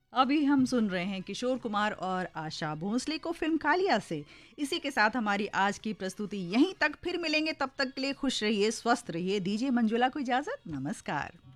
अभी हम सुन रहे हैं किशोर कुमार और आशा भोसले को फिल्म कालिया से। इसी के साथ हमारी आज की प्रस्तुति यहीं तक, फिर मिलेंगे, तब तक के लिए खुश रहिए, स्वस्थ रहिए, दीजिए मंजुला को इजाजत, नमस्कार।